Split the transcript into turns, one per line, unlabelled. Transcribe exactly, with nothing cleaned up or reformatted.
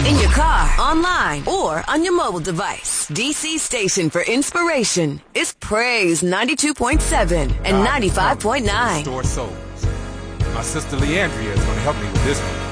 In your car, online, or on your mobile device. D C station for inspiration is Praise ninety-two point seven and ninety-five point nine.
Store souls. My sister Leandria is going to help me with this one.